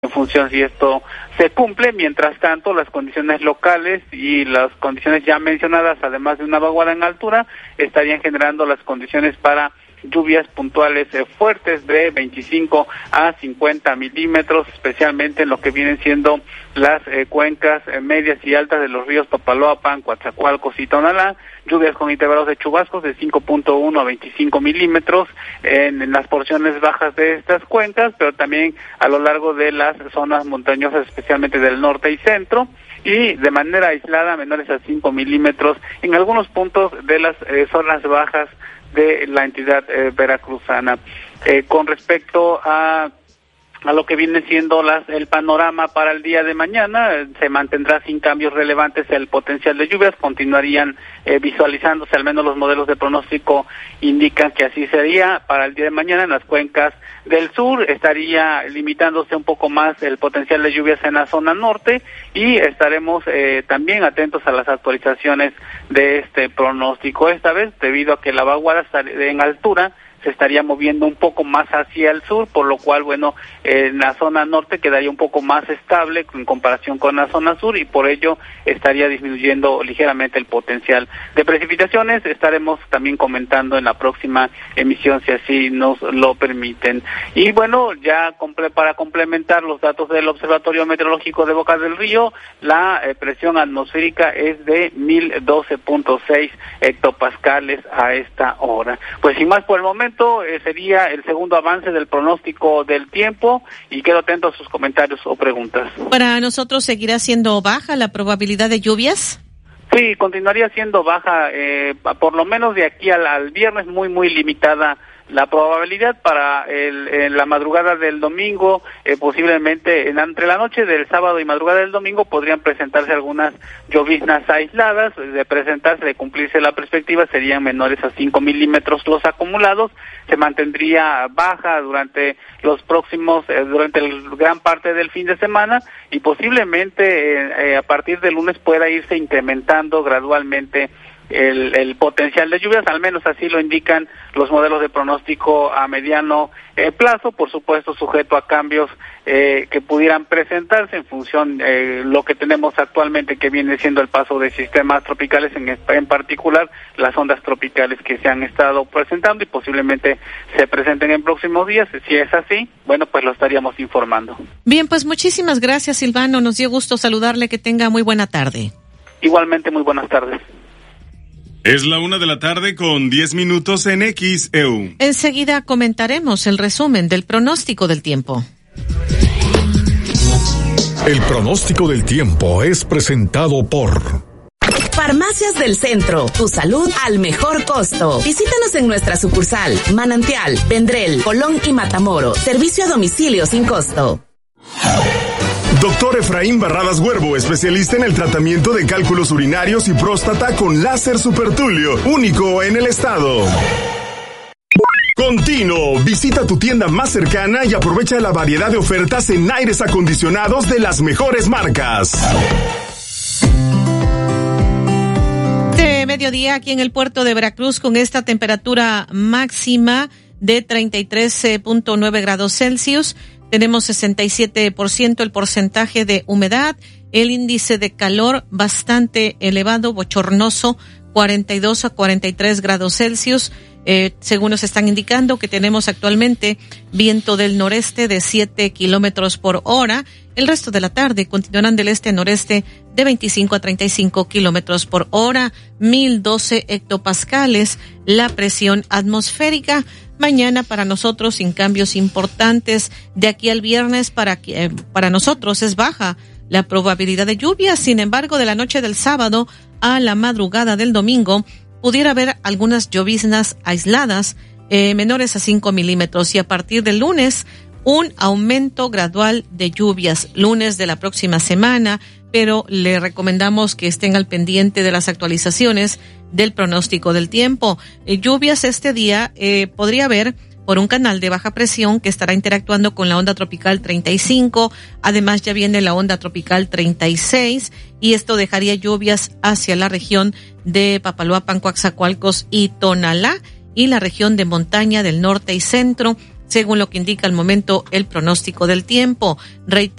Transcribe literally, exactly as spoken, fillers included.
en función si esto se cumple. Mientras tanto, las condiciones locales y las condiciones ya mencionadas, además de una vaguada en altura, estarían generando las condiciones para lluvias puntuales eh, fuertes de veinticinco a cincuenta milímetros, especialmente en lo que vienen siendo las eh, cuencas eh, medias y altas de los ríos Papaloapan, Coatzacoalcos y Tonalá, lluvias con intervalos de chubascos de cinco punto uno a veinticinco milímetros en, en las porciones bajas de estas cuencas, pero también a lo largo de las zonas montañosas, especialmente del norte y centro, y de manera aislada menores a cinco milímetros en algunos puntos de las eh, zonas bajas de la entidad eh, veracruzana. Eh, con respecto a a lo que viene siendo las, el panorama para el día de mañana, eh, se mantendrá sin cambios relevantes el potencial de lluvias, continuarían eh, visualizándose, al menos los modelos de pronóstico indican que así sería para el día de mañana. En las cuencas del sur estaría limitándose un poco más el potencial de lluvias en la zona norte, y estaremos eh, también atentos a las actualizaciones de este pronóstico, esta vez debido a que la vaguada está en altura se estaría moviendo un poco más hacia el sur, por lo cual, bueno, eh, en la zona norte quedaría un poco más estable en comparación con la zona sur, y por ello estaría disminuyendo ligeramente el potencial de precipitaciones. Estaremos también comentando en la próxima emisión si así nos lo permiten. Y bueno, ya comple- para complementar los datos del Observatorio Meteorológico de Boca del Río, la eh, presión atmosférica es de mil doce punto seis hectopascales a esta hora. Pues sin más por el momento, Eh, sería el segundo avance del pronóstico del tiempo, y quedo atento a sus comentarios o preguntas. ¿Para nosotros seguirá siendo baja la probabilidad de lluvias? Sí, continuaría siendo baja, eh, por lo menos de aquí al, al viernes, muy, muy limitada la probabilidad. Para el, en la madrugada del domingo, eh, posiblemente en, entre la noche del sábado y madrugada del domingo podrían presentarse algunas lloviznas aisladas. De presentarse, de cumplirse la perspectiva, serían menores a cinco milímetros los acumulados. Se mantendría baja durante los próximos, eh, durante el gran parte del fin de semana, y posiblemente eh, eh, a partir del lunes pueda irse incrementando gradualmente El, el potencial de lluvias, al menos así lo indican los modelos de pronóstico a mediano eh, plazo, por supuesto sujeto a cambios eh, que pudieran presentarse en función de eh, lo que tenemos actualmente, que viene siendo el paso de sistemas tropicales, en, en particular las ondas tropicales que se han estado presentando y posiblemente se presenten en próximos días. Si es así, bueno, pues lo estaríamos informando. Bien, pues muchísimas gracias, Silvano, nos dio gusto saludarle, que tenga muy buena tarde. Igualmente, muy buenas tardes. Es la una de la tarde con diez minutos en X E U. Enseguida comentaremos el resumen del pronóstico del tiempo. El pronóstico del tiempo es presentado por Farmacias del Centro, tu salud al mejor costo. Visítanos en nuestra sucursal Manantial, Vendrell, Colón y Matamoros. Servicio a domicilio sin costo. Doctor Efraín Barradas Huervo, especialista en el tratamiento de cálculos urinarios y próstata con láser supertulio, único en el estado. Continuo, visita tu tienda más cercana y aprovecha la variedad de ofertas en aires acondicionados de las mejores marcas. De mediodía aquí en el puerto de Veracruz, con esta temperatura máxima de treinta y tres punto nueve grados Celsius. Tenemos sesenta y siete por ciento el porcentaje de humedad, el índice de calor bastante elevado, bochornoso, cuarenta y dos a cuarenta y tres grados Celsius. Eh, según nos están indicando que tenemos actualmente viento del noreste de siete kilómetros por hora. El resto de la tarde continuarán del este-noreste de veinticinco a treinta y cinco kilómetros por hora, mil doce hectopascales la presión atmosférica. Mañana para nosotros sin cambios importantes. De aquí al viernes para, eh, para nosotros es baja la probabilidad de lluvia. Sin embargo, de la noche del sábado a la madrugada del domingo pudiera haber algunas lloviznas aisladas eh, menores a cinco milímetros, y a partir del lunes un aumento gradual de lluvias. Lunes de la próxima semana, pero le recomendamos que estén al pendiente de las actualizaciones del pronóstico del tiempo. Eh, lluvias este día eh, podría haber por un canal de baja presión que estará interactuando con la onda tropical treinta y cinco. Además ya viene la onda tropical treinta y seis, y esto dejaría lluvias hacia la región de Papaloapan, Coatzacoalcos y Tonalá, y la región de montaña del norte y centro. según lo que indica al momento el pronóstico del tiempo. Reitero